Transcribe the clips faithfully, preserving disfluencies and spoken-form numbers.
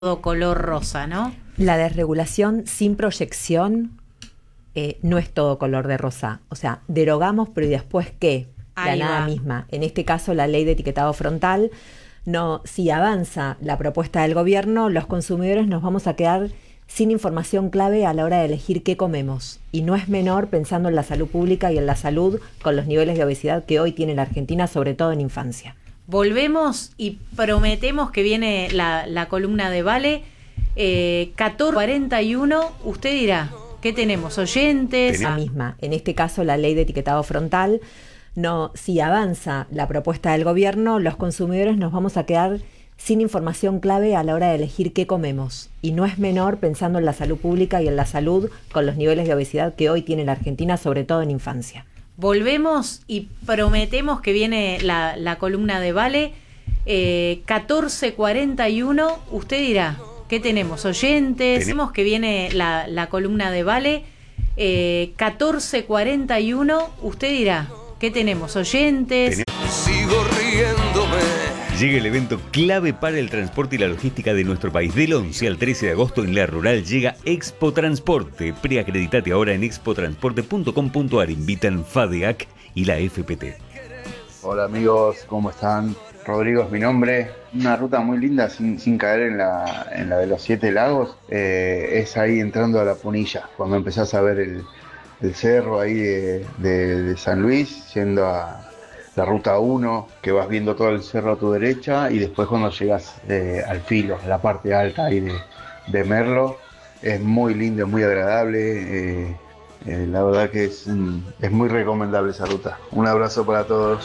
todo color rosa, ¿no? La desregulación sin proyección eh, no es todo color de rosa. O sea, derogamos, pero ¿y después qué? Ahí la nada va. misma. En este caso, la ley de etiquetado frontal. No, si avanza la propuesta del gobierno, los consumidores nos vamos a quedar sin información clave a la hora de elegir qué comemos. Y no es menor pensando en la salud pública y en la salud con los niveles de obesidad que hoy tiene la Argentina, sobre todo en infancia. Volvemos y prometemos que viene la, la columna de Vale. Eh, catorce cuarenta y uno, usted dirá, ¿qué tenemos? ¿Oyentes? La misma. En este caso, la ley de etiquetado frontal. No, si avanza la propuesta del gobierno, los consumidores nos vamos a quedar sin información clave a la hora de elegir qué comemos. Y no es menor pensando en la salud pública y en la salud con los niveles de obesidad que hoy tiene la Argentina, sobre todo en infancia. Volvemos y prometemos que viene la, la columna de Vale. Eh, catorce cuarenta y uno, usted dirá, ¿qué tenemos? ¿Oyentes? Tenemos que viene la, la columna de Vale. Eh, catorce cuarenta y uno, usted dirá, ¿qué tenemos? ¿Oyentes? Sigo riéndome. Llega el evento clave para el transporte y la logística de nuestro país. Del once al trece de agosto en La Rural llega Expo Transporte. Preacreditate ahora en expo transporte punto com punto ar. Invitan FADEAC y la F P T. Hola amigos, ¿cómo están? Rodrigo es mi nombre. Una ruta muy linda sin, sin caer en la, en la de los siete lagos. Eh, es ahí entrando a la Punilla. Cuando empezás a ver el, el cerro ahí de, de, de San Luis, yendo a la ruta uno, que vas viendo todo el cerro a tu derecha, y después cuando llegas eh, al filo, a la parte alta ahí de, de Merlo, es muy lindo, muy agradable. Eh, eh, la verdad que es, un, es muy recomendable esa ruta. Un abrazo para todos.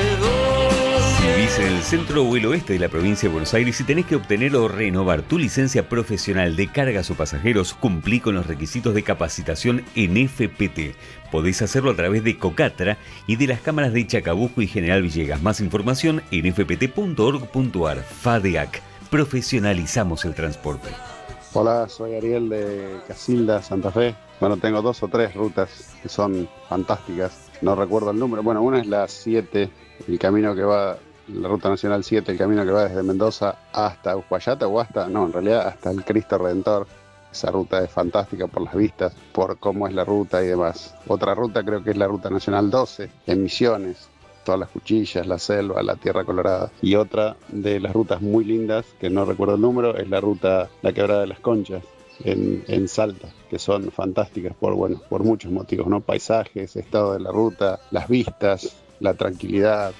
Si vivís en el centro o el oeste de la provincia de Buenos Aires y tenés que obtener o renovar tu licencia profesional de cargas o pasajeros, cumplí con los requisitos de capacitación en F P T. Podés hacerlo a través de Cocatra y de las cámaras de Chacabuco y General Villegas. Más información en f p t punto org punto ar. FADEAC. Profesionalizamos el transporte. Hola, soy Ariel de Casilda, Santa Fe. Bueno, tengo dos o tres rutas que son fantásticas. No recuerdo el número. Bueno, una es la siete, el camino que va, la ruta nacional siete, el camino que va desde Mendoza hasta Uspallata o hasta, no, en realidad hasta el Cristo Redentor. Esa ruta es fantástica por las vistas, por cómo es la ruta y demás. Otra ruta creo que es la ruta nacional doce, en Misiones. Todas las cuchillas, la selva, la tierra colorada. Y otra de las rutas muy lindas, que no recuerdo el número, es la ruta La Quebrada de las Conchas, en, en Salta, que son fantásticas por, bueno, por muchos motivos, ¿no? Paisajes, estado de la ruta, las vistas, la tranquilidad.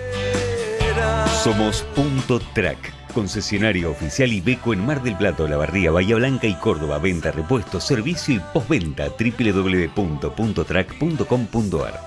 Somos Punto Track, concesionario oficial Iveco en Mar del Plata, La Barría, Bahía Blanca y Córdoba. Venta, repuestos, servicio y postventa. doble u doble u doble u punto punto track punto com punto ar.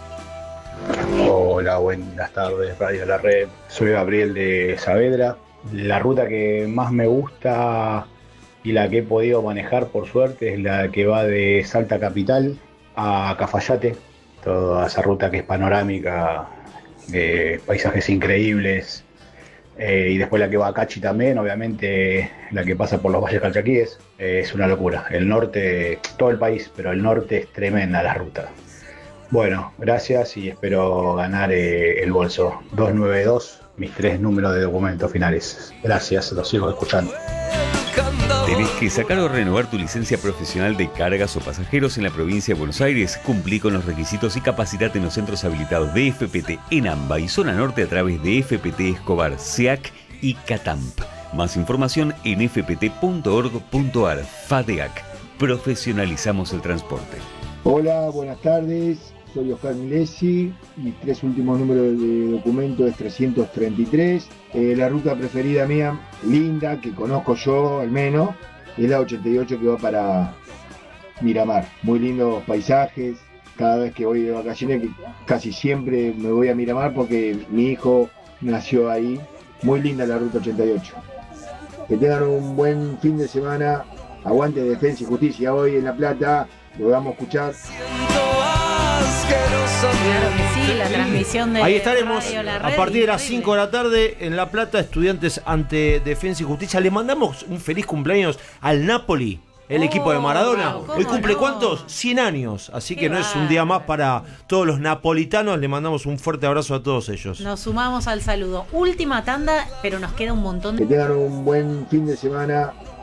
Hola, buenas tardes, Radio La Red. Soy Gabriel de Saavedra. La ruta que más me gusta y la que he podido manejar, por suerte, es la que va de Salta Capital a Cafayate. Toda esa ruta que es panorámica, eh, paisajes increíbles. Eh, y después la que va a Cachi también, obviamente, la que pasa por los valles calchaquíes. Eh, es una locura. El norte, todo el país, pero el norte es tremenda la ruta. Bueno, gracias y espero ganar eh, el bolso. doscientos noventa y dos, mis tres números de documentos finales. Gracias, los sigo escuchando. ¿Tenés que sacar o renovar tu licencia profesional de cargas o pasajeros en la provincia de Buenos Aires? Cumplí con los requisitos y capacitate en los centros habilitados de F P T en AMBA y Zona Norte a través de F P T Escobar, SEAC y CATAMP. Más información en f p t punto org punto ar. FADEAC. Profesionalizamos el transporte. Hola, buenas tardes. Soy Oscar Milesi, mis tres últimos números de documento es trescientos treinta y tres. Eh, la ruta preferida mía, linda, que conozco yo al menos, es la ochenta y ocho que va para Miramar. Muy lindos paisajes. Cada vez que voy de vacaciones, casi siempre me voy a Miramar porque mi hijo nació ahí. Muy linda la ruta ochenta y ocho. Que tengan un buen fin de semana. Aguante Defensa y Justicia hoy en La Plata. Lo vamos a escuchar. Claro que sí, la transmisión de Ahí estaremos Radio La Red, a partir de las increíble. cinco de la tarde en La Plata, estudiantes ante Defensa y Justicia. Le mandamos un feliz cumpleaños al Napoli, el Oh, equipo de Maradona. ¿cómo Hoy cumple no? ¿cuántos? cien años. Así Qué que no es un día más para todos los napolitanos. Le mandamos un fuerte abrazo a todos ellos. Nos sumamos al saludo. Última tanda, pero nos queda un montón Que de... tengan un buen fin de semana.